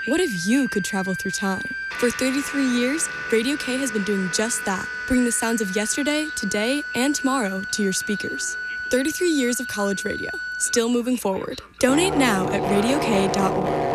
What if you could travel through time? For 33 years, Radio K has been doing just that, bringing the sounds of yesterday, today, and tomorrow to your speakers. 33 years of college radio, still moving forward. Donate now at radiok.org.